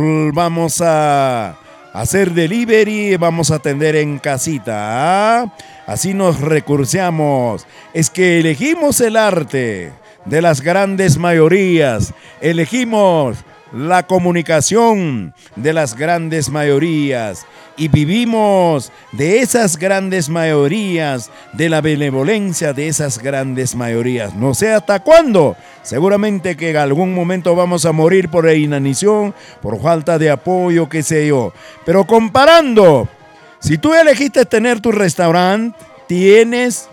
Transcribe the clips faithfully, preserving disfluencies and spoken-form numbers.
Vamos a hacer delivery, vamos a atender en casita. ¿Ah? Así nos recurseamos. Es que elegimos el arte de las grandes mayorías. Elegimos la comunicación de las grandes mayorías y vivimos de esas grandes mayorías, de la benevolencia de esas grandes mayorías. No sé hasta cuándo, seguramente que en algún momento vamos a morir por inanición, por falta de apoyo, qué sé yo. Pero comparando, si tú elegiste tener tu restaurante, tienes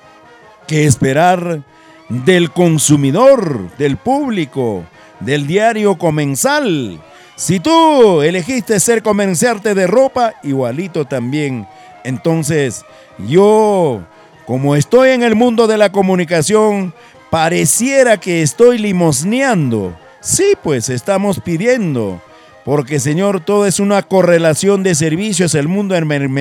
que esperar del consumidor, del público, del diario comensal. Si tú elegiste ser comerciante de ropa, igualito también. Entonces, yo, como estoy en el mundo de la comunicación, pareciera que estoy limosneando. Sí, pues estamos pidiendo. Porque, Señor, todo es una correlación de servicios. El mundo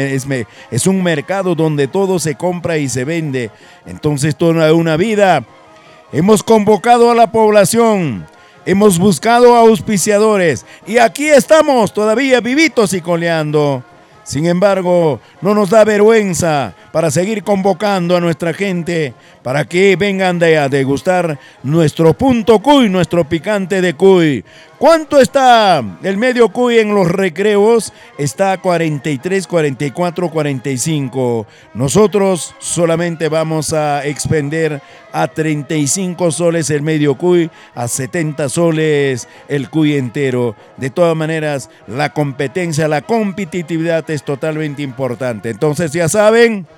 es un mercado donde todo se compra y se vende. Entonces, toda una vida hemos convocado a la población. Hemos buscado auspiciadores y aquí estamos todavía vivitos y coleando. Sin embargo, no nos da vergüenza para seguir convocando a nuestra gente para que vengan de a degustar nuestro punto cuy, nuestro picante de cuy. ¿Cuánto está el medio cuy en los recreos? Está a cuarenta y tres, cuarenta y cuatro, cuarenta y cinco. Nosotros solamente vamos a expender a treinta y cinco soles el medio cuy, a setenta soles el cuy entero. De todas maneras, la competencia, la competitividad es totalmente importante. Entonces, ya saben,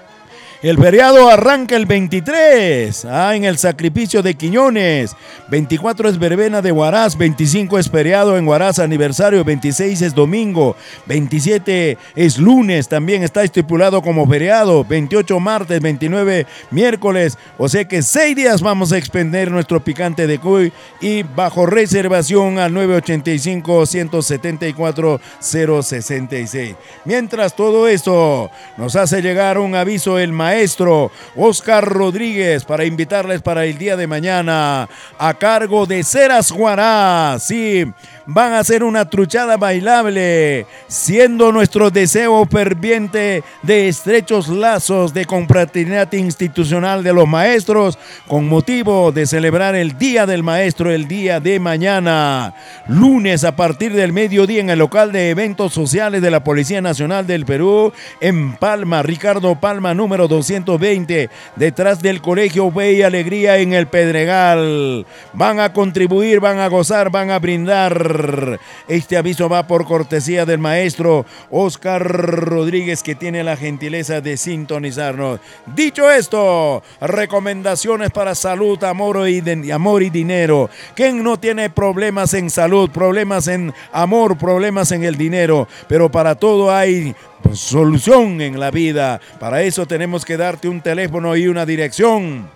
el feriado arranca el veintitrés, ah, en el sacrificio de Quiñones. veinticuatro es verbena de Huaraz, veinticinco es feriado en Huaraz, aniversario, veintiséis es domingo, veintisiete es lunes, también está estipulado como feriado, veintiocho martes, veintinueve miércoles, o sea que seis días vamos a expender nuestro picante de cuy y bajo reservación al nueve ochenta y cinco, ciento setenta y cuatro, cero sesenta y seis. Mientras todo esto nos hace llegar un aviso el maestro Maestro Oscar Rodríguez para invitarles para el día de mañana a cargo de Ceras Huaraz. Sí, van a hacer una truchada bailable, siendo nuestro deseo ferviente de estrechos lazos de confraternidad institucional de los maestros con motivo de celebrar el Día del Maestro el día de mañana, lunes a partir del mediodía en el local de eventos sociales de la Policía Nacional del Perú en Palma, Ricardo Palma número doscientos veinte, detrás del Colegio Fe y Alegría en el Pedregal. Van a contribuir, van a gozar, van a brindar. Este aviso va por cortesía del maestro Oscar Rodríguez, que tiene la gentileza de sintonizarnos. Dicho esto, recomendaciones para salud, amor y, de, amor y dinero. ¿Quién no tiene problemas en salud, problemas en amor, problemas en el dinero? Pero para todo hay solución en la vida. Para eso tenemos que darte un teléfono y una dirección.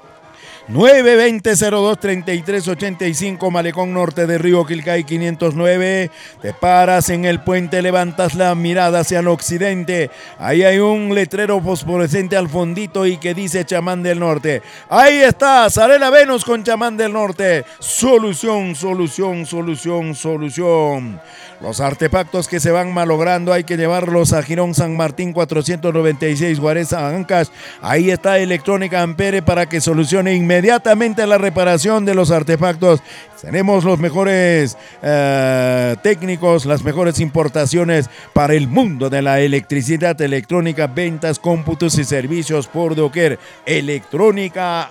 nueve veinte, cero dos, treinta y tres ochenta y cinco, Malecón Norte de Río Quilcay quinientos nueve. Te paras en el puente, levantas la mirada hacia el occidente. Ahí hay un letrero fosforescente al fondito y que dice Chamán del Norte. Ahí está, Sarela Venus con Chamán del Norte. Solución, solución, solución, solución. Los artefactos que se van malogrando hay que llevarlos a Girón San Martín cuatrocientos noventa y seis, Juárez Ancash. Ahí está Electrónica Ampere para que solucione inmediatamente la reparación de los artefactos. Tenemos los mejores eh, técnicos, las mejores importaciones para el mundo de la electricidad, electrónica, ventas, cómputos y servicios por doquier. Electrónica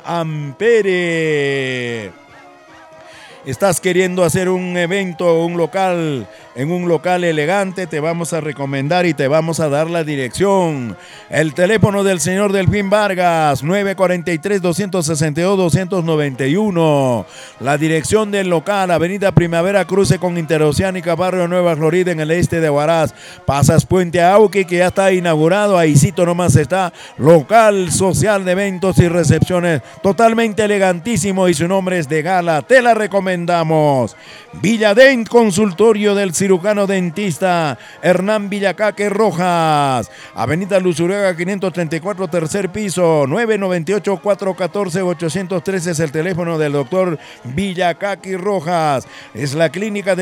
Ampere. Estás queriendo hacer un evento, un local, en un local elegante, te vamos a recomendar y te vamos a dar la dirección. El teléfono del señor Delfín Vargas, nueve cuarenta y tres, doscientos sesenta y dos, doscientos noventa y uno. La dirección del local, Avenida Primavera, cruce con Interoceánica, Barrio Nueva Florida, en el este de Huaraz. Pasas Puente Auqui, que ya está inaugurado, ahícito nomás está. Local social de eventos y recepciones, totalmente elegantísimo y su nombre es de gala. Te la recomendamos. Villadent, consultorio del cirujano dentista Hernán Villacaque Rojas, Avenida Luzuriaga quinientos treinta y cuatro, tercer piso, nueve nueve ocho, cuatro uno cuatro, ocho uno tres es el teléfono del doctor Villacaque Rojas. Es la clínica de